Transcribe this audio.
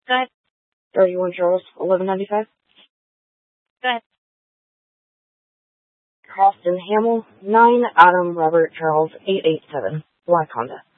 Go ahead. 31 Charles, 1195. Go ahead. Austin Hamill, 9 Adam Robert Charles, 887. Black Honda.